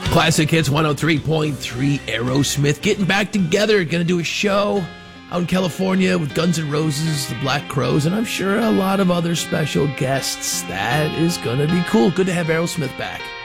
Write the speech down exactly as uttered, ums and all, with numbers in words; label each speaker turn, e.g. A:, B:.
A: Classic Hits one oh three point three. Aerosmith getting back together. Going to do a show out in California with Guns N' Roses, the Black Crowes, and I'm sure a lot of other special guests. That is going to be cool. Good to have Aerosmith back.